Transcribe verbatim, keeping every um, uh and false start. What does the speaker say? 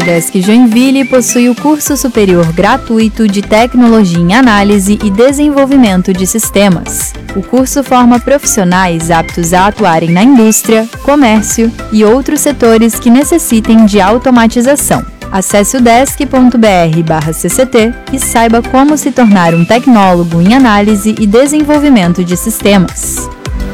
Udesc Joinville possui o curso superior gratuito de Tecnologia em Análise e Desenvolvimento de Sistemas. O curso forma profissionais aptos a atuarem na indústria, comércio e outros setores que necessitem de automatização. Acesse udesc ponto br barra C C T e saiba como se tornar um tecnólogo em análise e desenvolvimento de sistemas.